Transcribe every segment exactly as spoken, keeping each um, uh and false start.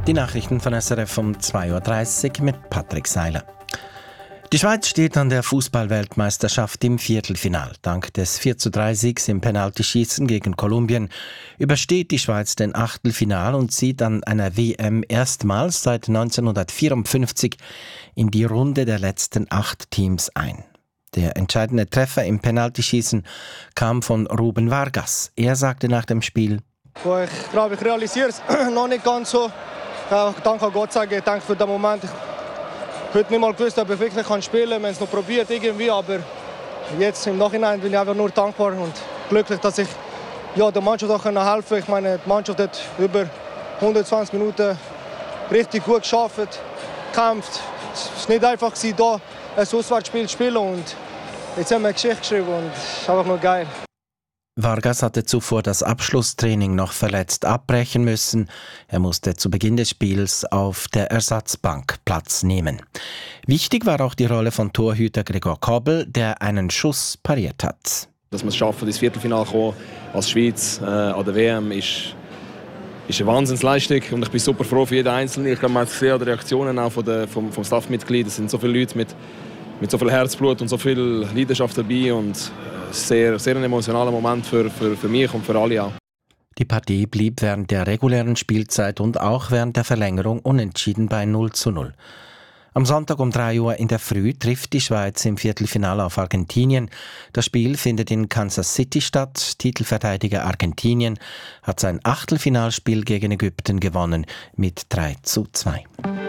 Die Nachrichten von S R F um zwei Uhr dreißig mit Patrick Seiler. Die Schweiz steht an der Fußball-Weltmeisterschaft im Viertelfinal. Dank des vier zu drei Siegs im Penaltyschießen gegen Kolumbien übersteht die Schweiz den Achtelfinal und zieht an einer W M erstmals seit neunzehnhundertvierundfünfzig in die Runde der letzten acht Teams ein. Der entscheidende Treffer im Penaltyschießen kam von Ruben Vargas. Er sagte nach dem Spiel: Ich glaube, ich realisiere es noch nicht ganz so. Ich danke Gott sagen, ich denke für den Moment. Ich habe nicht mal gewusst, ob ich wirklich spielen kann. Wir haben es noch probiert irgendwie, aber jetzt im Nachhinein bin ich einfach nur dankbar und glücklich, dass ich ja, der Mannschaft auch helfen konnte. Ich meine, die Mannschaft hat über hundertzwanzig Minuten richtig gut geschafft, gekämpft. Es war nicht einfach, hier ein Auswärtsspiel zu spielen und jetzt haben wir eine Geschichte geschrieben und es ist einfach nur geil. Vargas hatte zuvor das Abschlusstraining noch verletzt abbrechen müssen. Er musste zu Beginn des Spiels auf der Ersatzbank Platz nehmen. Wichtig war auch die Rolle von Torhüter Gregor Kobel, der einen Schuss pariert hat. Dass wir es schaffen, ins Viertelfinale zu kommen als Schweiz äh, an der W M, ist, ist eine Wahnsinnsleistung. Und ich bin super froh für jeden Einzelnen. Ich glaube, man hat gesehen an den Reaktionen auch von der, vom, vom Staffmitglied. Es sind so viele Leute mit, mit so viel Herzblut und so viel Leidenschaft dabei. Und Sehr, sehr ein emotionaler Moment für, für, für mich und für alle auch. Die Partie blieb während der regulären Spielzeit und auch während der Verlängerung unentschieden bei null zu null. Am Sonntag um drei Uhr in der Früh trifft die Schweiz im Viertelfinale auf Argentinien. Das Spiel findet in Kansas City statt. Titelverteidiger Argentinien hat sein Achtelfinalspiel gegen Ägypten gewonnen mit drei zu zwei.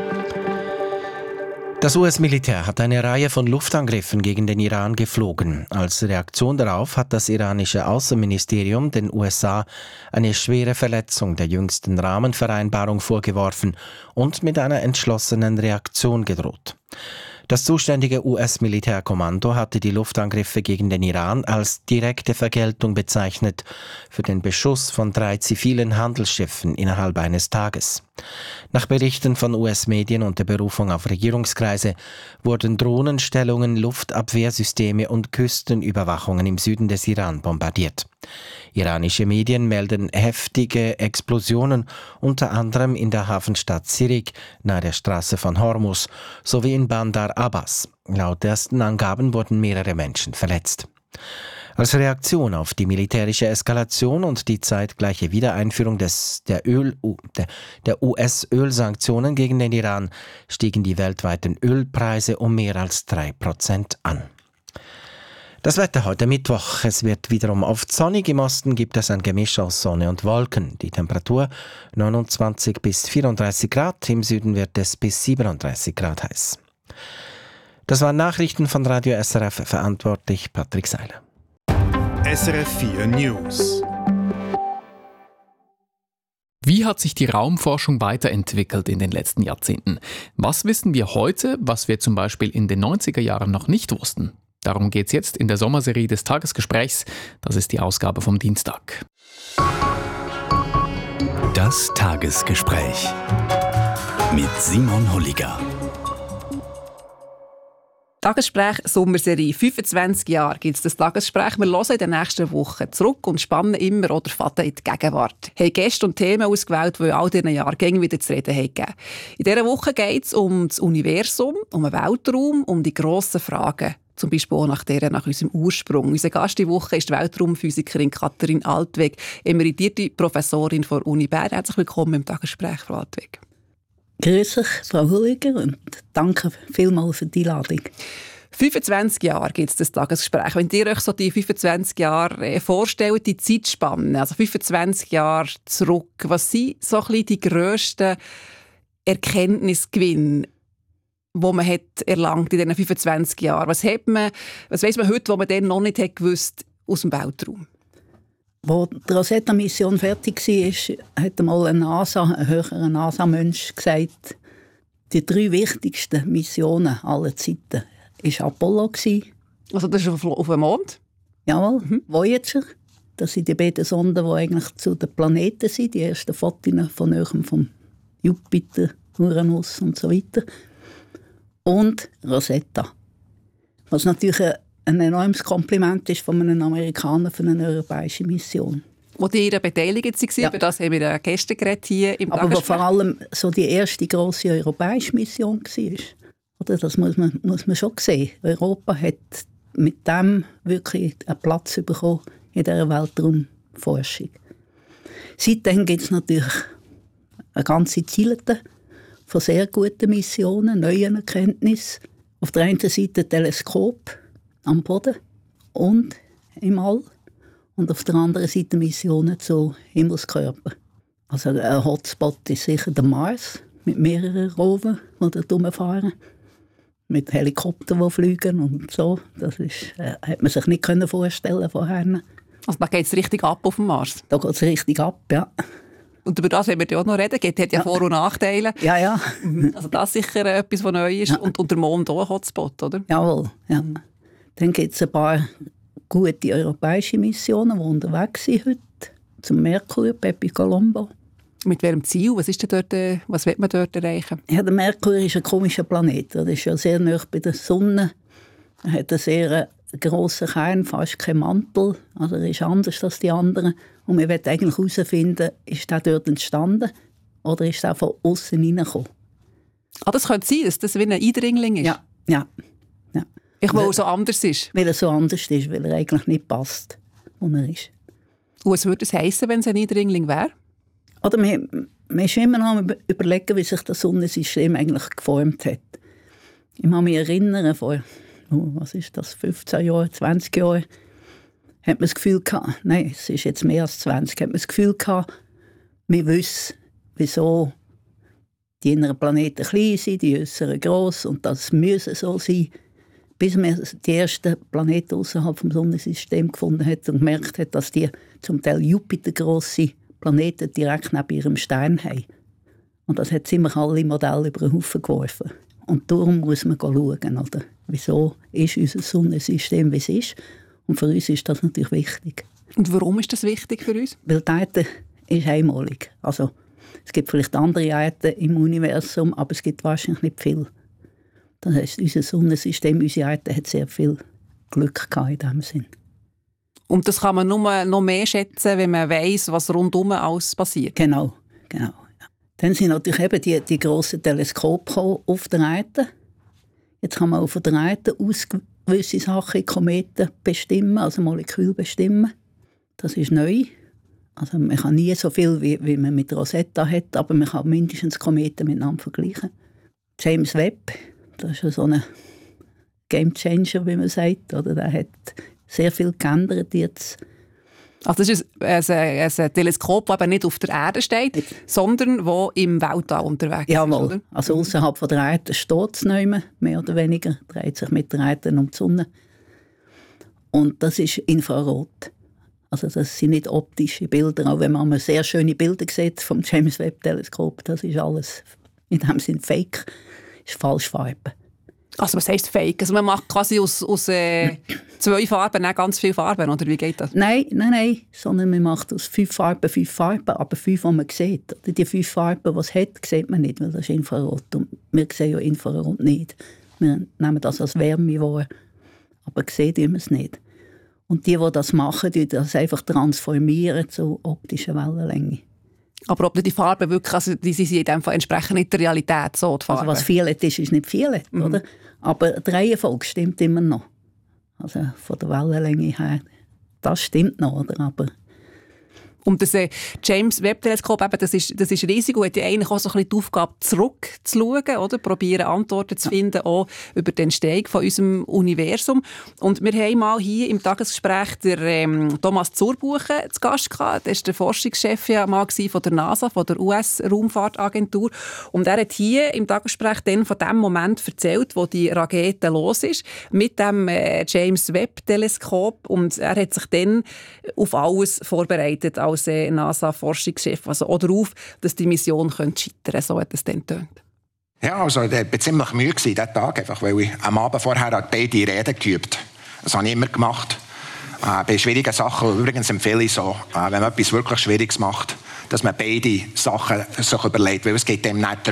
Das U S-Militär hat eine Reihe von Luftangriffen gegen den Iran geflogen. Als Reaktion darauf hat das iranische Außenministerium den U S A eine schwere Verletzung der jüngsten Rahmenvereinbarung vorgeworfen und mit einer entschlossenen Reaktion gedroht. Das zuständige U S-Militärkommando hatte die Luftangriffe gegen den Iran als direkte Vergeltung bezeichnet für den Beschuss von drei zivilen Handelsschiffen innerhalb eines Tages. Nach Berichten von U S-Medien und der Berufung auf Regierungskreise wurden Drohnenstellungen, Luftabwehrsysteme und Küstenüberwachungen im Süden des Iran bombardiert. Iranische Medien melden heftige Explosionen, unter anderem in der Hafenstadt Sirik nahe der Straße von Hormuz sowie in Bandar Abbas. Laut ersten Angaben wurden mehrere Menschen verletzt. Als Reaktion auf die militärische Eskalation und die zeitgleiche Wiedereinführung des, der, Öl, der, der U S-Ölsanktionen gegen den Iran stiegen die weltweiten Ölpreise um mehr als drei Prozent an. Das Wetter heute Mittwoch. Es wird wiederum oft sonnig. Im Osten gibt es ein Gemisch aus Sonne und Wolken. Die Temperatur neunundzwanzig bis vierunddreißig Grad. Im Süden wird es bis siebenunddreißig Grad heiß. Das waren Nachrichten von Radio S R F. Verantwortlich Patrick Seiler. S R F vier News. Wie hat sich die Raumforschung weiterentwickelt in den letzten Jahrzehnten? Was wissen wir heute, was wir zum Beispiel in den neunziger Jahren noch nicht wussten? Darum geht es jetzt in der Sommerserie des Tagesgesprächs. Das ist die Ausgabe vom Dienstag. Das Tagesgespräch mit Simon Holliger. Tagesgespräch Sommerserie. fünfundzwanzig Jahre gibt es das Tagesgespräch. Wir hören in den nächsten Wochen zurück und spannen immer oder Faden in die Gegenwart. Wir haben Gäste und Themen ausgewählt, die in all diesen Jahren gängig wieder zu reden haben. In dieser Woche geht es um das Universum, um den Weltraum, um die grossen Fragen. Zum Beispiel auch nach, der, nach unserem Ursprung. Unser Gast diese Woche ist die Weltraumphysikerin Katrin Altweg, emeritierte Professorin der Uni Bern. Herzlich willkommen im Tagesgespräch, Frau Altweg. Grüß euch, Frau Holliger, und danke vielmals für die Einladung. fünfundzwanzig Jahre gibt es das Tagesgespräch. Wenn ihr euch so die fünfundzwanzig Jahre vorstellt, die Zeitspanne, also fünfundzwanzig Jahre zurück, was sind so ein bisschen die grössten Erkenntnisgewinne, die man hat erlangt in diesen fünfundzwanzig Jahren? Was, hat man, was weiss man heute, was man dann noch nicht hat gewusst aus dem Weltraum? Als die Rosetta-Mission fertig war, hat einmal ein NASA, ein höherer NASA-Mensch gesagt, die drei wichtigsten Missionen aller Zeiten war Apollo. Also das ist auf dem Mond? Jawohl, mhm. Voyager. Das sind die beiden Sonden, die eigentlich zu den Planeten sind, die ersten Fotos von Nähem vom Jupiter, Uranus und so weiter. Und Rosetta. Was natürlich ein enormes Kompliment ist von einem Amerikaner für eine europäische Mission. Wo die ihre beteiligt waren, ja. Über das haben wir gestern geredet hier im Aber wo vor allem so die erste grosse europäische Mission war. Oder? Das muss man, muss man schon sehen. Europa hat mit dem wirklich einen Platz bekommen in dieser Weltraumforschung. Seitdem gibt es natürlich eine ganze Zielete von sehr guten Missionen, neuen Erkenntnissen. Auf der einen Seite Teleskop am Boden und im All. Und auf der anderen Seite Missionen zu Himmelskörpern. Also ein Hotspot ist sicher der Mars, mit mehreren Rovern, die dort rumfahren. Mit Helikoptern, die fliegen und so. Das ist, äh, hat man sich nicht vorstellen vorher. Also da geht es richtig ab auf dem Mars? Da geht es richtig ab, ja. Und über das werden wir ja auch noch reden. Es hat ja, ja Vor- und Nachteile. Ja, ja. Also das ist sicher etwas, was neu ist. Ja. Und, und der Mond auch ein Hotspot, oder? Jawohl, ja. Dann gibt es ein paar gute europäische Missionen, die unterwegs sind heute. Zum Merkur, Bepi Colombo. Mit welchem Ziel? Was, ist denn dort, was will man dort erreichen? Ja, der Merkur ist ein komischer Planet. Er ist ja sehr nah bei der Sonne. Er hat einen sehr grossen Kern, fast kein Mantel. Also er ist anders als die anderen. Und wir wollen eigentlich herausfinden, ist er dort entstanden oder ist er von außen hineingekommen? Ah, das könnte sein, dass das wie ein Eindringling ist? Ja, ja. ja. Ich, weil er so anders ist? Weil er so anders ist, weil er eigentlich nicht passt, wo er ist. Und was würde es heissen, wenn es ein Eindringling wäre? Oder wir, wir sind immer noch am überlegen, wie sich das Sonnensystem eigentlich geformt hat. Ich kann mich erinnern, vor oh, was ist das, fünfzehn Jahren, zwanzig Jahren, hat man das Gefühl gehabt, nein, es ist jetzt mehr als zwanzig, hat man das Gefühl gehabt, wir wissen, wieso die inneren Planeten klein sind, die äußeren gross, und das müsse so sein, bis man die ersten Planeten außerhalb des Sonnensystems gefunden hat und gemerkt hat, dass die zum Teil Jupiter-grosse Planeten direkt neben ihrem Stern haben. Und das hat ziemlich alle Modelle über den Haufen geworfen. Und darum muss man schauen, oder? Wieso ist unser Sonnensystem, wie es ist. Und für uns ist das natürlich wichtig. Und warum ist das wichtig für uns? Weil die Erde ist einmalig. Also, es gibt vielleicht andere Erden im Universum, aber es gibt wahrscheinlich nicht viel. Das heisst, unser Sonnensystem, unsere Erde hat sehr viel Glück gehabt in diesem Sinn. Und das kann man nur noch mehr schätzen, wenn man weiss, was rundum alles passiert. Genau, genau. Ja. Dann sind natürlich eben die, die grossen Teleskope auf der Erde. Jetzt kann man auf der Erde aus gewisse Sachen, Kometen bestimmen, also Moleküle bestimmen. Das ist neu. Also man kann nie so viel, wie, wie man mit Rosetta hat, aber man kann mindestens Kometen miteinander vergleichen. James Webb, das ist ja so ein Game Changer, wie man sagt. Oder? Der hat sehr viel geändert jetzt. Also das ist ein, ein, ein Teleskop, das eben nicht auf der Erde steht, nicht, sondern das im Weltall unterwegs Jawohl. ist, oder? Also außerhalb der Erde steht es nicht mehr, mehr oder weniger, dreht sich mit der Erde um die Sonne. Und das ist Infrarot. Also das sind nicht optische Bilder, auch wenn man sehr schöne Bilder sieht vom James Webb Teleskop, das ist alles in dem Sinne Fake, ist Falschfarbe. Also was heisst Fake? Also man macht quasi aus, aus äh, zwei Farben nicht ganz viele Farben, oder wie geht das? Nein, nein, nein, sondern man macht aus fünf Farben fünf Farben, aber fünf, die man sieht. Die fünf Farben, die es hat, sieht man nicht, weil das ist Infrarot. Und wir sehen ja Infrarot nicht. Wir nehmen das als Wärme wahr, aber sehen wir es nicht. Und die, die das machen, die das einfach transformieren zu optischer Wellenlänge. Aber ob die Farben wirklich, also die sind in dem Fall entsprechend nicht der Realität so, die Farben. Also was Violet ist, ist nicht Violet, mhm. oder? Aber die Reihenfolge stimmt immer noch. Also von der Wellenlänge her, das stimmt noch, oder? Aber und das äh, James Webb Teleskop, eben, das ist, das ist riesig und hat ja eigentlich auch so ein bisschen die Aufgabe, zurückzuschauen, oder? Probieren Antworten zu finden, auch über den Entstehung von unserem Universum. Und wir haben mal hier im Tagesgespräch den ähm, Thomas Zurbuchen zu Gast gehabt. Der ist der Forschungschef ja mal von der NASA, von der U S-Raumfahrtagentur. Und er hat hier im Tagesgespräch dann von dem Moment erzählt, wo die Rakete los ist, mit dem äh, James Webb Teleskop. Und er hat sich dann auf alles vorbereitet, als NASA-Forschungschef, also auch darauf, dass die Mission scheitern könnte. So hat es dann getönt. Ja, also ich war ziemlich müde diesen Tag, einfach, weil ich am Abend vorher beide Reden geübt. Das habe ich immer gemacht. Äh, bei schwierigen Sachen, übrigens empfehle ich so, äh, wenn man etwas wirklich Schwieriges macht, dass man beide Sachen sich überlegt, weil es geht dem nicht Ruhe.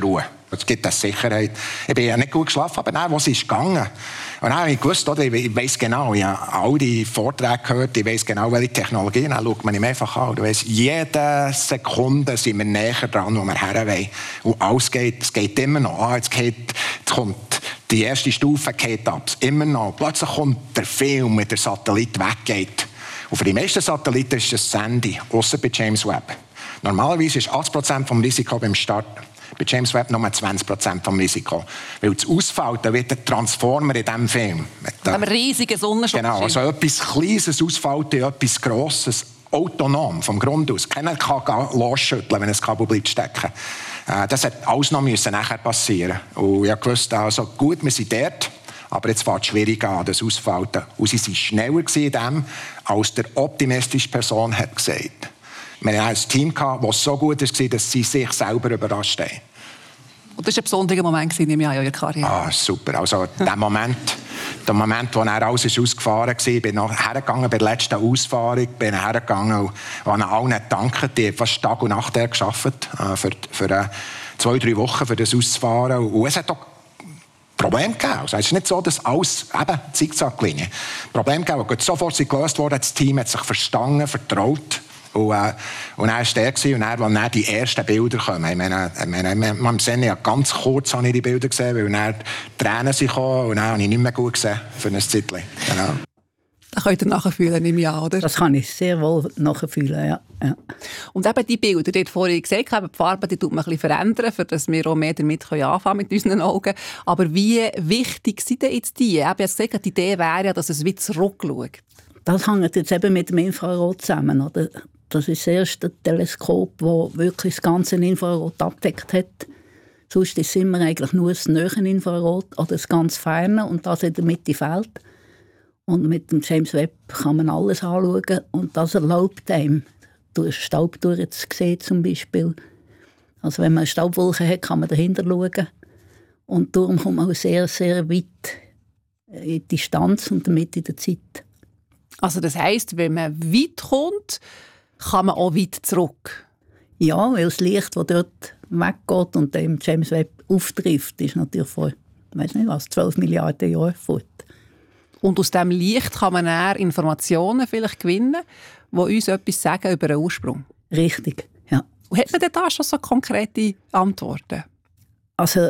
Es gibt eine Sicherheit. Ich bin ja nicht gut geschlafen, aber dann, wo es ist gegangen. Und dann habe ich gewusst, oder, ich weiss genau, ich habe all die Vorträge gehört, ich weiss genau, welche Technologien, dann schaut man ihm einfach an. Du weißt, jede Sekunde sind wir näher dran, wo wir her wollen. Und alles geht, es geht immer noch. Ah, jetzt, geht, jetzt kommt die erste Stufe geht ab, immer noch. Plötzlich kommt der Film, mit der Satellit weggeht. Und für die meisten Satelliten ist das Handy, ausser bei James Webb. Normalerweise ist achtzig Prozent vom Risiko beim Start. Bei James Webb nur zwanzig Prozent vom Risiko. Weil das Ausfalten wird ein Transformer in diesem Film. Mit einem riesigen Sonnenschutz. Genau, also etwas Kleines Ausfalten, etwas Grosses, autonom, vom Grund aus. Keiner kann losschütteln, wenn ein Kabel bleibt stecken. Das hat alles noch müssen nachher passieren. Und ich wusste, also gut, wir sind dort, aber jetzt fängt es schwierig an, das Ausfalten. Und sie waren schneller in dem, als der optimistische Person hat gesagt. Wir hatten ein Team, das so gut war, dass sie sich selber überrascht haben. Und das war ein besonderer Moment in Ihrer Karriere. Ah, super. Also der Moment, der Moment, wo er alles ist ausgefahren war, ich bin noch hergegangen bei der letzten Ausfahrung, bin hergegangen und habe allen gedankt, die haben fast Tag und Nacht gearbeitet, für, für äh, zwei, drei Wochen, für das auszufahren. Und es hat auch Probleme gegeben. Also es ist nicht so, dass alles, eben, Zickzacklinie, Probleme gegeben, die sofort sind gelöst worden. Das Team hat sich verstanden, vertraut. Und, äh, und er war der, und er, als dann die ersten Bilder kommen. Ich meine, ich meine, man sehen ja ganz kurz habe ich die Bilder gesehen, weil dann die Tränen sind gekommen und dann habe ich nicht mehr gut gesehen für ein Zeitchen. Genau. Das könnt ihr nachfühlen im Jahr, oder? Das kann ich sehr wohl nachfühlen, ja. ja. Und eben die Bilder, die ihr vorhin gesagt habt, die Farbe, die tut man ein bisschen verändern, für dass wir auch mehr damit anfangen können mit unseren Augen. Aber wie wichtig sind denn jetzt die? Ich habe ja gesagt, die Idee wäre ja, dass es wieder zurückschaut. Das hängt jetzt eben mit dem Infrarot zusammen, oder? Das ist das erste Teleskop, das wirklich das ganze Infrarot abgedeckt hat. Sonst ist es immer eigentlich nur das nahe Infrarot oder das ganz ferne und das in der Mitte fehlt. Und mit dem James Webb kann man alles anschauen und das erlaubt einem, durch Staub durchzusehen zum Beispiel. Also wenn man eine Staubwolke hat, kann man dahinter schauen. Und darum kommt man auch sehr, sehr weit in die Distanz und damit in der Zeit. Also das heisst, wenn man weit kommt, kann man auch weit zurück? Ja, weil das Licht, das dort weggeht und dem James Webb auftrifft, ist natürlich vor, ich weiss nicht was, zwölf Milliarden Jahren fort. Und aus diesem Licht kann man dann Informationen vielleicht gewinnen, die uns etwas sagen über den Ursprung? Richtig, ja. Und hat man denn da schon so konkrete Antworten? Also,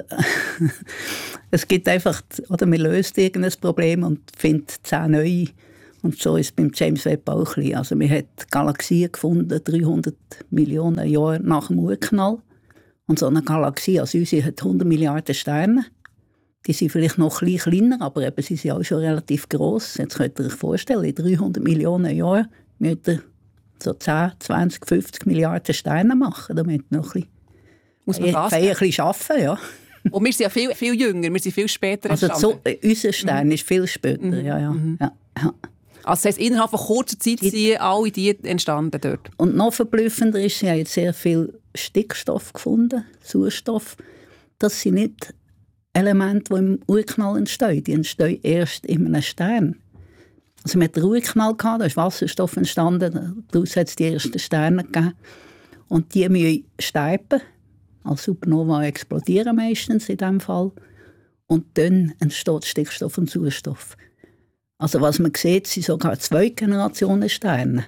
es gibt einfach, oder man löst irgendein Problem und findet zehn neue. Und so ist es beim James Webb auch ein bisschen. Also man hat Galaxien gefunden, dreihundert Millionen Jahre nach dem Urknall. Und so eine Galaxie als unsere hat hundert Milliarden Sterne. Die sind vielleicht noch ein bisschen kleiner, aber eben, sie sind auch schon relativ gross. Jetzt könnt ihr euch vorstellen, in dreihundert Millionen Jahren müsst ihr so zehn, zwanzig, fünfzig Milliarden Sterne machen. Da müsst ihr noch ein bisschen, Muss man das ein bisschen arbeiten, ja. Und wir sind ja viel, viel jünger, wir sind viel später also entstanden. So, unser Stern mhm. ist viel später, mhm. ja, ja. Mhm. ja, ja. Also das heisst, innerhalb von kurzer Zeit sind alle die entstanden dort. Und noch verblüffender ist, sie haben jetzt sehr viel Stickstoff gefunden, Sauerstoff. Das sind nicht Elemente, die im Urknall entstehen. Die entstehen erst in einem Stern. Also mit dem Urknall da ist Wasserstoff entstanden, daraus hat es die ersten Sterne gegeben. Und die müssen sterben, als Supernova explodieren meistens in diesem Fall. Und dann entsteht Stickstoff und Sauerstoff. Also was man sieht, sind sogar zwei Generationen Sterne.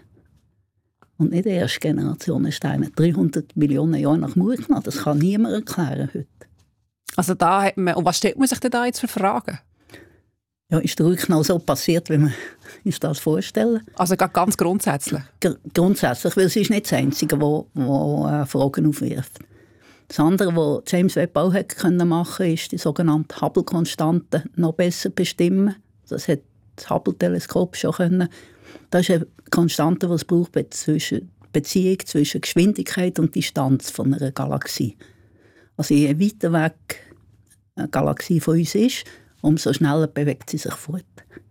Und nicht die erste Generation Sterne. dreihundert Millionen Jahre nach dem Urknall. Das kann niemand erklären heute. Also da hat man, und was stellt man sich denn da jetzt für Fragen? Ja, ist der Urknall so passiert, wie man sich das vorstellen? Also ganz grundsätzlich? G- grundsätzlich, weil es ist nicht das Einzige, was äh, Fragen aufwirft. Das andere, was James Webb auch hat können machen, ist die sogenannte Hubble-Konstante noch besser bestimmen. Das hat das Hubble-Teleskop schon können. Das ist eine Konstante, die es braucht bei der Beziehung zwischen Geschwindigkeit und Distanz von einer Galaxie. Also je weiter weg eine Galaxie von uns ist, umso schneller bewegt sie sich fort.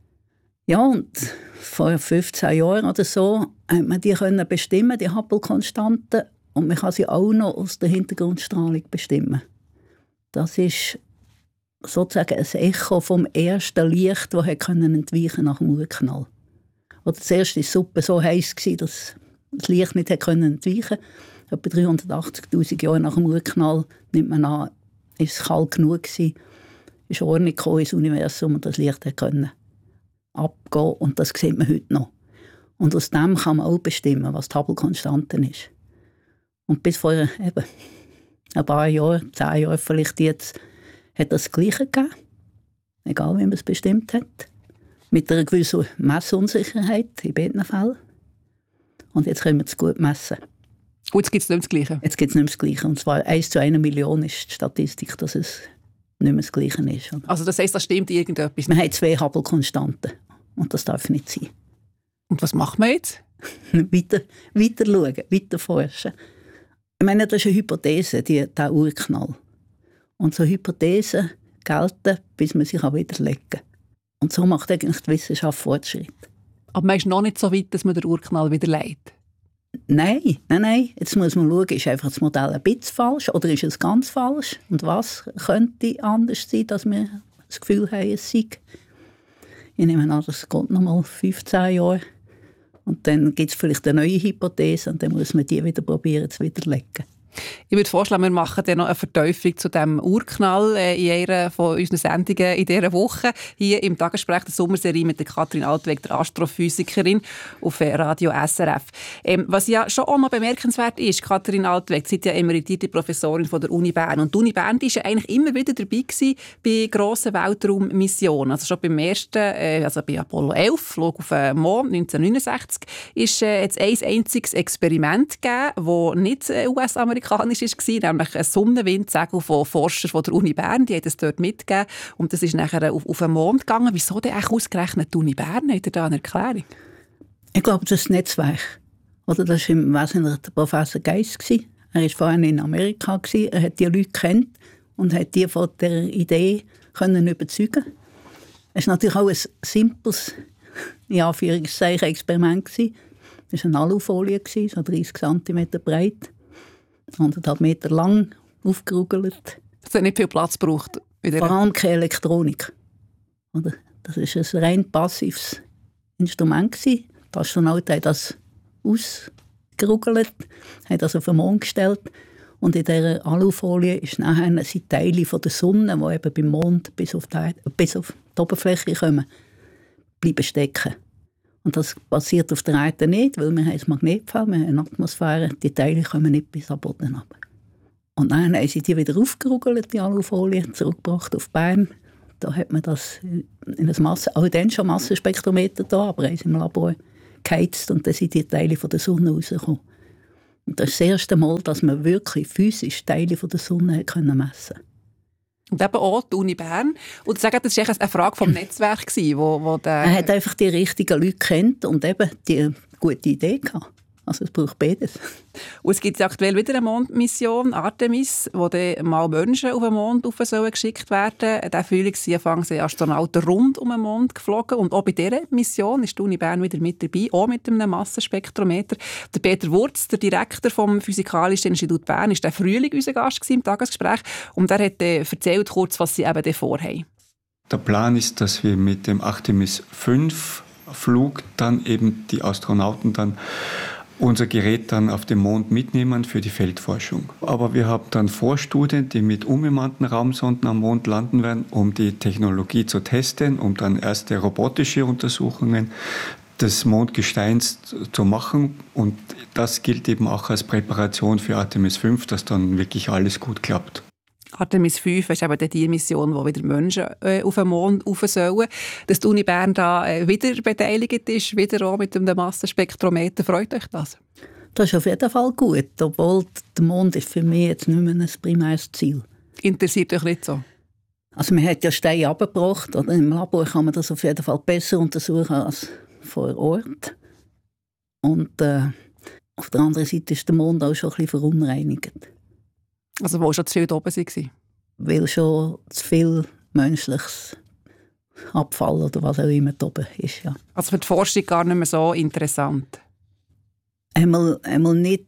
Ja, und vor fünfzehn Jahren oder so hat man die können bestimmen, die Hubble-Konstante, und man kann sie auch noch aus der Hintergrundstrahlung bestimmen. Das ist sozusagen ein Echo vom ersten Licht, das entweichen nach dem Urknall. Oder das erste war die Suppe so heiß, dass das Licht nicht entweichen konnte. Etwa dreihundertachtzigtausend Jahre nach dem Urknall nimmt man an, es kalt genug gewesen, ist Ordnung gekommen ins Universum und das Licht konnte abgehen und das sieht man heute noch. Und aus dem kann man auch bestimmen, was die Hubble-Konstante ist. Und bis vor eben, ein paar Jahren, zehn Jahren vielleicht jetzt, hat das das Gleiche gegeben. Egal, wie man es bestimmt hat. Mit einer gewissen Messunsicherheit in beiden Fällen. Und jetzt können wir es gut messen. Und jetzt gibt es nicht mehr das Gleiche? Jetzt gibt es nicht mehr das Gleiche. Und zwar eins zu einer Million ist die Statistik, dass es nicht mehr das Gleiche ist. Oder? Also das heisst, da stimmt irgendetwas? Wir haben zwei Hubble-Konstanten. Und das darf nicht sein. Und was macht man jetzt? weiter, weiter schauen, weiter forschen. Ich meine, das ist eine Hypothese, die, der Urknall. Und so Hypothesen gelten, bis man sich widerlegen kann. Und so macht eigentlich die Wissenschaft Fortschritt. Aber man ist noch nicht so weit, dass man den Urknall widerlegt? Nein, nein, nein. Jetzt muss man schauen, ist einfach das Modell ein bisschen falsch oder ist es ganz falsch? Und was könnte anders sein, dass wir das Gefühl haben, es sei? Ich nehme an, das geht noch mal fünfzehn Jahre. Und dann gibt es vielleicht eine neue Hypothese und dann muss man die wieder probieren zu widerlegen. Ich würde vorschlagen, wir machen dann noch eine Vertiefung zu diesem Urknall in einer von unseren Sendungen in dieser Woche. Hier im Tagesgespräch der Sommerserie mit der Katrin Altweg, der Astrophysikerin auf Radio S R F. Ähm, was ja schon auch noch bemerkenswert ist, Katrin Altweg, Sie sind ja emeritierte Professorin von der Uni Bern. Und die Uni Bern war ja eigentlich immer wieder dabei gewesen bei grossen Weltraummissionen. Also schon beim ersten, äh, also bei Apollo elf, Flug auf den Mond neunzehnhundertneunundsechzig, ist äh, jetzt ein einziges Experiment gegeben, das nicht äh, U S-amerikanisch war, nämlich ein Sonnenwindsegel von Forschern von der Uni Bern. Die haben es dort mitgegeben und das ist nachher auf, auf den Mond gegangen. Wieso denn eigentlich ausgerechnet die Uni Bern? Hat ihr da eine Erklärung? Ich glaube, das ist das Netzwerk. Oder das war im Wesentlichen der Professor Geiss. Er war vorhin in Amerika. Er hat die Leute gekannt und hat die von der Idee können überzeugen. Es war natürlich auch ein simples, in Anführungszeichen, Experiment. Es war eine Alufolie, so dreißig Zentimeter breit. anderthalb Meter lang, aufgerugelt. Es hat nicht viel Platz gebraucht. Vor allem keine Elektronik. Oder? Das war ein rein passives Instrument. Die Astronauten haben das ausgerugelt, haben das auf den Mond gestellt. Und in dieser Alufolie ist nachher sind Teile von der Sonne, die eben beim Mond bis auf die, bis auf die Oberfläche kommen, bleiben stecken. Und das passiert auf der Erde nicht, weil wir haben ein Magnetfeld, wir haben eine Atmosphäre, die Teile kommen nicht bis am Boden runter. Und dann haben sie die wieder aufgerugelt, die Alufolie, zurückgebracht auf Bern. Da hat man das in ein Masse, auch dann schon Massenspektrometer da, aber haben sie im Labor geheizt und dann sind die Teile von der Sonne rausgekommen. Und das ist das erste Mal, dass man wirklich physisch Teile von der Sonne messen konnte. Und eben auch die Uni Bern. Und sagen, das war eine Frage vom Netzwerk. Wo, wo der er hat einfach die richtigen Leute kennt und eben die gute Idee gehabt. Also es braucht beides. Und es gibt aktuell wieder eine Mondmission, Artemis, wo dann mal Menschen auf den Mond rauf sollen geschickt werden. Diesen Frühlingsanfang sind Astronauten rund um den Mond geflogen. Und auch bei dieser Mission ist die Uni Bern wieder mit dabei, auch mit einem Massenspektrometer. Der Peter Wurz, der Direktor vom Physikalischen Institut Bern, war der Frühling unser Gast im Tagesgespräch. Und er hat erzählt kurz, was sie eben vorhaben. Der Plan ist, dass wir mit dem Artemis fünf Flug dann eben die Astronauten dann unser Gerät dann auf dem Mond mitnehmen für die Feldforschung. Aber wir haben dann Vorstudien, die mit unbemannten Raumsonden am Mond landen werden, um die Technologie zu testen, um dann erste robotische Untersuchungen des Mondgesteins zu machen. Und das gilt eben auch als Präparation für Artemis fünf, dass dann wirklich alles gut klappt. Artemis fünf ist eben die Mission, wo wieder Menschen äh, auf den Mond rauf sollen. Dass die Uni Bern da äh, wieder beteiligt ist, wieder auch mit einem Massenspektrometer, freut euch das? Das ist auf jeden Fall gut, obwohl der Mond ist für mich jetzt nicht mehr ein primäres Ziel. Interessiert euch nicht so? Also man hat ja Steine abgebracht, oder im Labor kann man das auf jeden Fall besser untersuchen als vor Ort. Und äh, auf der anderen Seite ist der Mond auch schon ein bisschen verunreinigt. Also wo schon zu viel oben waren? Weil schon zu viel menschliches Abfall oder was auch immer oben ist. Ja. Also für die Forschung gar nicht mehr so interessant? Einmal, einmal nicht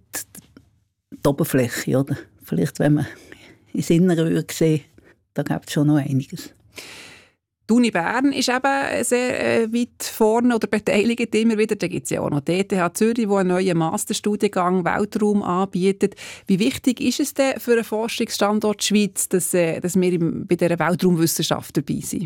die Oberfläche. Oder? Vielleicht, wenn man ins Innere sehen, da gibt es schon noch einiges. Die Uni Bern ist eben sehr äh, weit vorne oder beteiligt immer wieder. Da gibt es ja auch noch die E T H Zürich, die einen neuen Masterstudiengang Weltraum anbietet. Wie wichtig ist es denn für einen Forschungsstandort Schweiz, dass, äh, dass wir im, bei dieser Weltraumwissenschaft dabei sind?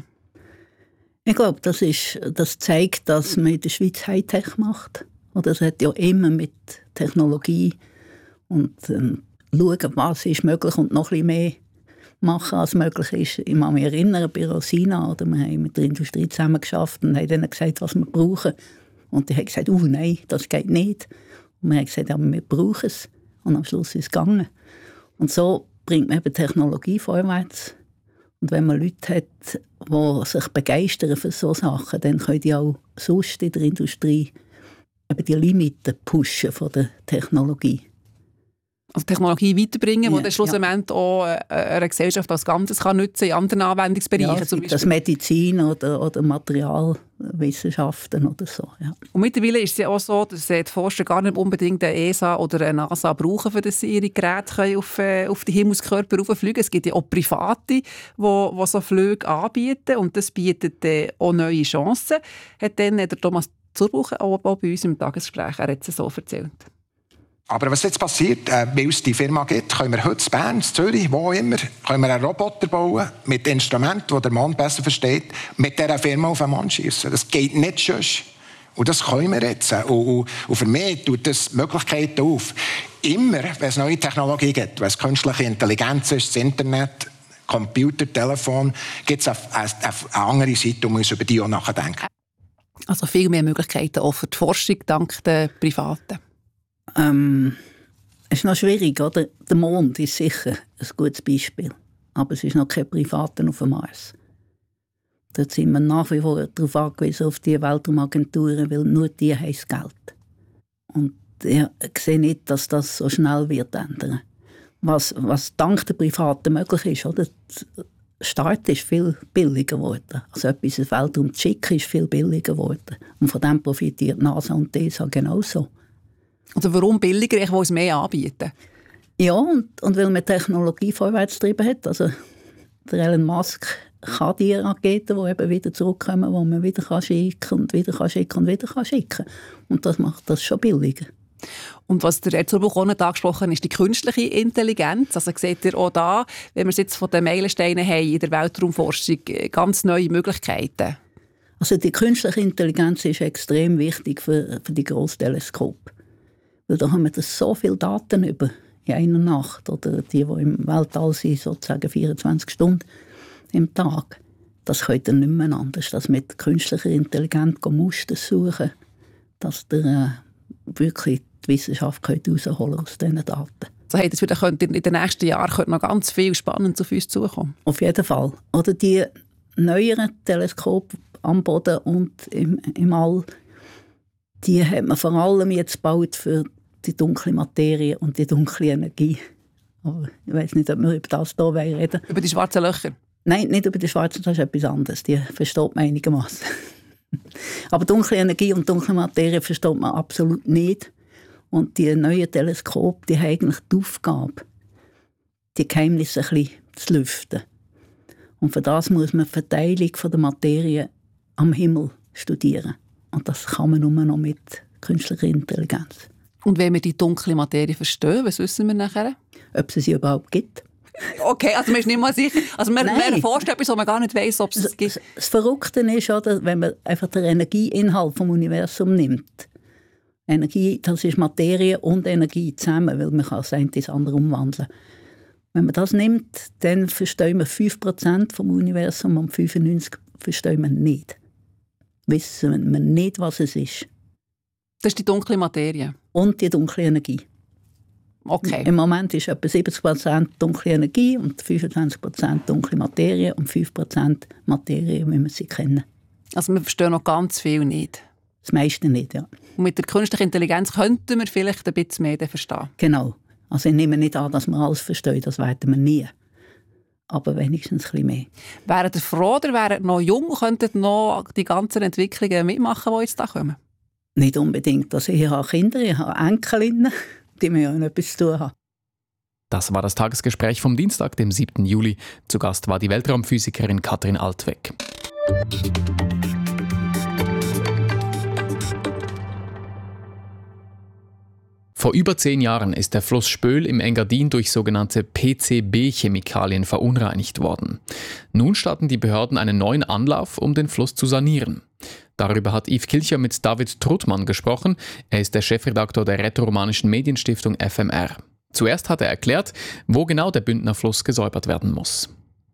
Ich glaube, das, ist, das zeigt, dass man in der Schweiz Hightech macht. Oder es hat ja immer mit Technologie und ähm, schauen, was ist möglich und noch ein bisschen mehr machen, als möglich ist. Ich kann mich erinnern, bei Rosina, oder wir haben mit der Industrie zusammengearbeitet und haben ihnen gesagt, was wir brauchen. Und die haben gesagt, oh nein, das geht nicht. Und wir haben gesagt, aber wir brauchen es. Und am Schluss ist es gegangen. Und so bringt man eben Technologie vorwärts. Und wenn man Leute hat, die sich begeistern für solche Sachen, dann können die auch sonst in der Industrie eben die Limiten pushen von der Technologie. Also Technologie weiterbringen, ja, die dann schlussendlich ja. auch äh, einer Gesellschaft als Ganzes kann nutzen in anderen Anwendungsbereichen. Ja, zum Beispiel. Das Medizin oder, oder Materialwissenschaften oder so. Ja. Und mittlerweile ist es ja auch so, dass die Forscher gar nicht unbedingt eine E S A oder eine NASA brauchen, für dass sie ihre Geräte auf, äh, auf die Himmelskörper rauffliegen. Es gibt ja auch Private, die, die so Flüge anbieten und das bietet äh, auch neue Chancen. Hat dann der Thomas Zurbuchen auch, auch bei uns im Tagesgespräch, er hat es so erzählt. Aber was jetzt passiert, äh, weil es die Firma gibt, können wir heute in Bern, in Zürich, wo immer, können wir einen Roboter bauen mit Instrumenten, die der Mann besser versteht, mit dieser Firma auf den Mann schießen. Das geht nicht sonst. Und das können wir jetzt. Und, und, und für mich tut das Möglichkeiten auf. Immer, wenn es neue Technologie gibt, wenn es künstliche Intelligenz ist, das Internet, Computer, Telefon, gibt es eine, eine, eine andere Seite, und muss über die auch nachdenken. Also viel mehr Möglichkeiten auch für die Forschung dank der Privaten. Ähm, es ist noch schwierig, oder? Der Mond ist sicher ein gutes Beispiel. Aber es ist noch kein Privaten auf dem Mars. Dort sind wir nach wie vor darauf angewiesen, auf die Weltraumagenturen, weil nur die haben das Geld. Und ich sehe nicht, dass das so schnell wird ändern. Was, was dank der Privaten möglich ist, oder? Der Start ist viel billiger geworden. Also etwas ins Weltraum zu schicken, ist viel billiger geworden. Und von dem profitiert NASA und die E S A genauso. Also warum billiger? Ich will es mehr anbieten. Ja, und, und weil man Technologie vorwärts getrieben hat. Also der Elon Musk kann die Raketen, die eben wieder zurückkommen, die man wieder kann schicken und wieder kann schicken und wieder kann schicken. Und das macht das schon billiger. Und was der Ed Zurbuch auch nicht angesprochen hat, ist die künstliche Intelligenz. Also seht ihr auch da, wenn wir es jetzt von den Meilensteinen haben in der Weltraumforschung, ganz neue Möglichkeiten. Also die künstliche Intelligenz ist extrem wichtig für, für die Grossteleskope. Weil da haben wir so viele Daten über in einer Nacht oder die, die im Weltall sind, sozusagen vierundzwanzig Stunden im Tag. Das könnt ihr nicht mehr anders, dass mit künstlicher Intelligenz Muster suchen, dass ihr äh, wirklich die Wissenschaft herausholen aus diesen Daten. So hey, das wieder könnt in den nächsten Jahren noch ganz viel Spannendes auf uns zukommen. Auf jeden Fall. Oder die neueren Teleskope am Boden und im, im All, die hat man vor allem jetzt gebaut für die dunkle Materie und die dunkle Energie. Aber ich weiß nicht, ob wir über das hier reden. Über die schwarzen Löcher? Nein, nicht über die schwarzen, das ist etwas anderes. Die versteht man einigermaßen. Aber dunkle Energie und dunkle Materie versteht man absolut nicht. Und die neuen Teleskope, die haben eigentlich die Aufgabe, die Geheimnisse ein bisschen zu lüften. Und für das muss man die Verteilung der Materie am Himmel studieren. Und das kann man nur noch mit künstlicher Intelligenz. Und wenn wir die dunkle Materie verstehen, was wissen wir nachher? Ob es sie überhaupt gibt. Okay, also man ist nicht mal sicher. Also man, man erforscht etwas, wo man gar nicht weiss, ob es es gibt. Das Verrückte ist, oder, wenn man einfach den Energieinhalt vom Universum nimmt. Energie, das ist Materie und Energie zusammen, weil man kann das eine ins andere umwandeln. Wenn man das nimmt, dann verstehen wir fünf Prozent vom Universum und fünfundneunzig Prozent verstehen wir nicht. Wissen wir nicht, was es ist. Das ist die dunkle Materie? Und die dunkle Energie. Okay. Im Moment ist etwa siebzig Prozent dunkle Energie und fünfundzwanzig Prozent dunkle Materie und fünf Prozent Materie, wie wir sie kennen. Also wir verstehen noch ganz viel nicht? Das meiste nicht, ja. Und mit der künstlichen Intelligenz könnten wir vielleicht ein bisschen mehr verstehen? Genau. Also ich nehme nicht an, dass wir alles verstehen, das werden wir nie. Aber wenigstens ein bisschen mehr. Wären ihr froh oder wären ihr noch jung und könnten noch die ganzen Entwicklungen mitmachen, die jetzt da kommen? Nicht unbedingt. Also ich habe Kinder, ich habe Enkelinnen, die mir ja etwas zu tun haben. Das war das Tagesgespräch vom Dienstag, dem siebten Juli. Zu Gast war die Weltraumphysikerin Katrin Altwegg. Vor über zehn Jahren ist der Fluss Spöl im Engadin durch sogenannte P C B-Chemikalien verunreinigt worden. Nun starten die Behörden einen neuen Anlauf, um den Fluss zu sanieren. Darüber hat Yves Kilcher mit David Truttmann gesprochen. Er ist der Chefredaktor der rätoromanischen Medienstiftung F M R. Zuerst hat er erklärt, wo genau der Bündner Fluss gesäubert werden muss.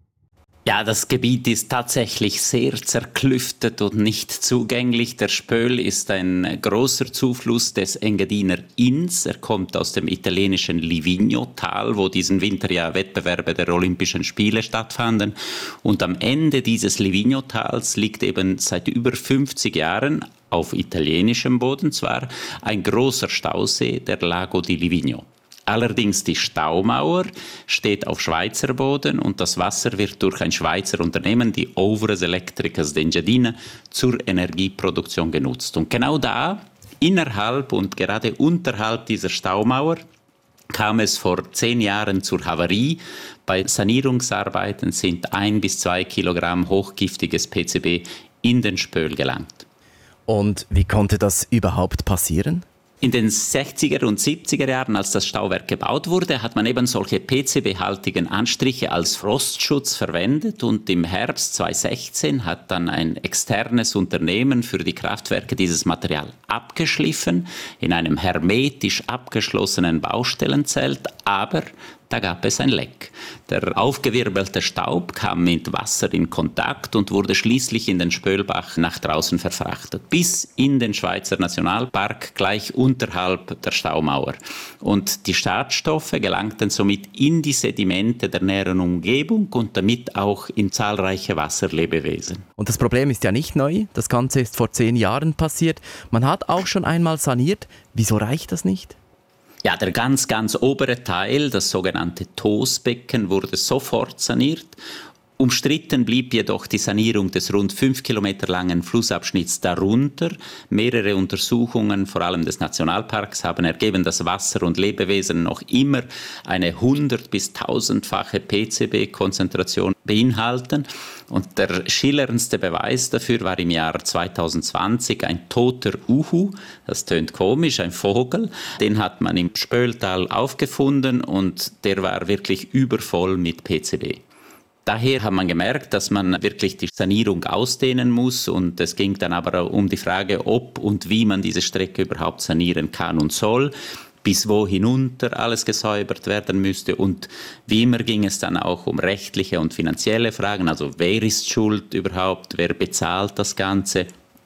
Ja, das Gebiet ist tatsächlich sehr zerklüftet und nicht zugänglich. Der Spöl ist ein großer Zufluss des Engadiner Inns. Er kommt aus dem italienischen Livigno-Tal, wo diesen Winter ja Wettbewerbe der Olympischen Spiele stattfanden. Und am Ende dieses Livigno-Tals liegt eben seit über fünfzig Jahren, auf italienischem Boden zwar, ein großer Stausee, der Lago di Livigno. Allerdings die Staumauer steht auf Schweizer Boden und das Wasser wird durch ein Schweizer Unternehmen, die Ovres Electricas d'Engadina, zur Energieproduktion genutzt. Und genau da, innerhalb und gerade unterhalb dieser Staumauer, kam es vor zehn Jahren zur Havarie. Bei Sanierungsarbeiten sind ein bis zwei Kilogramm hochgiftiges P C B in den Spöl gelangt. Und wie konnte das überhaupt passieren? In den sechziger und siebziger Jahren, als das Stauwerk gebaut wurde, hat man eben solche P C B-haltigen Anstriche als Frostschutz verwendet und im Herbst zweitausendsechzehn hat dann ein externes Unternehmen für die Kraftwerke dieses Material abgeschliffen in einem hermetisch abgeschlossenen Baustellenzelt, aber da gab es ein Leck. Der aufgewirbelte Staub kam mit Wasser in Kontakt und wurde schließlich in den Spölbach nach draußen verfrachtet, bis in den Schweizer Nationalpark gleich unterhalb der Staumauer. Und die Schadstoffe gelangten somit in die Sedimente der näheren Umgebung und damit auch in zahlreiche Wasserlebewesen. Und das Problem ist ja nicht neu. Das Ganze ist vor zehn Jahren passiert. Man hat auch schon einmal saniert. Wieso reicht das nicht? Ja, der ganz, ganz obere Teil, das sogenannte Tosbecken, wurde sofort saniert. Umstritten blieb jedoch die Sanierung des rund fünf Kilometer langen Flussabschnitts darunter. Mehrere Untersuchungen, vor allem des Nationalparks, haben ergeben, dass Wasser und Lebewesen noch immer eine hundert- bis tausendfache P C B-Konzentration beinhalten. Und der schillerndste Beweis dafür war im Jahr zweitausendzwanzig ein toter Uhu. Das tönt komisch, ein Vogel. Den hat man im Spöltal aufgefunden und der war wirklich übervoll mit P C B. Daher hat man gemerkt, dass man wirklich die Sanierung ausdehnen muss und es ging dann aber um die Frage, ob und wie man diese Strecke überhaupt sanieren kann und soll, bis wo hinunter alles gesäubert werden müsste und wie immer ging es dann auch um rechtliche und finanzielle Fragen, also wer ist schuld überhaupt, wer bezahlt das Ganze.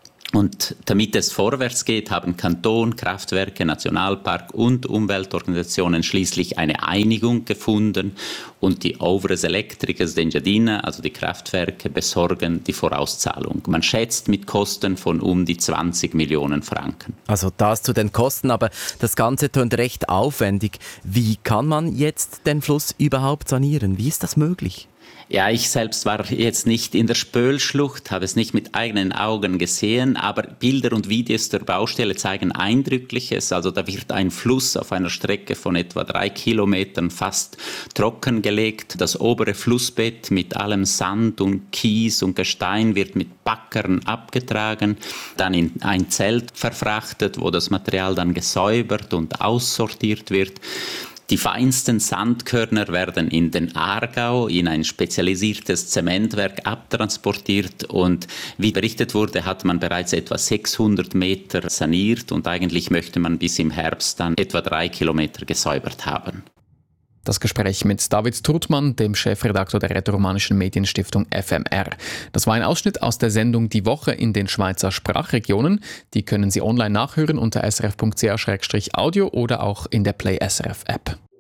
Und damit es vorwärts geht, haben Kanton, Kraftwerke, Nationalpark und Umweltorganisationen schließlich eine Einigung gefunden und die Ovres Electricas d'Engadina, also die Kraftwerke, besorgen die Vorauszahlung. Man schätzt mit Kosten von um die zwanzig Millionen Franken. Also das zu den Kosten, aber das Ganze tönt recht aufwendig. Wie kann man jetzt den Fluss überhaupt sanieren? Wie ist das möglich? Ja, ich selbst war jetzt nicht in der Spölschlucht, habe es nicht mit eigenen Augen gesehen, aber Bilder und Videos der Baustelle zeigen Eindrückliches. Also da wird ein Fluss auf einer Strecke von etwa drei Kilometern fast trockengelegt. Das obere Flussbett mit allem Sand und Kies und Gestein wird mit Backern abgetragen, dann in ein Zelt verfrachtet, wo das Material dann gesäubert und aussortiert wird. Die feinsten Sandkörner werden in den Aargau in ein spezialisiertes Zementwerk abtransportiert und wie berichtet wurde, hat man bereits etwa sechshundert Meter saniert und eigentlich möchte man bis im Herbst dann etwa drei Kilometer gesäubert haben. Das Gespräch mit David Truttmann, dem Chefredaktor der rätoromanischen Medienstiftung F M R. Das war ein Ausschnitt aus der Sendung Die Woche in den Schweizer Sprachregionen. Die können Sie online nachhören unter s r f punkt c h slash audio oder auch in der Play S R F App.